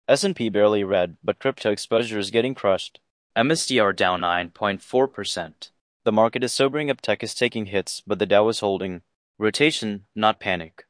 S&P barely red, but crypto exposure is getting crushed. MSTR down 9.4%. The market is sobering up, tech is taking hits, but the Dow is holding. Rotation, not panic.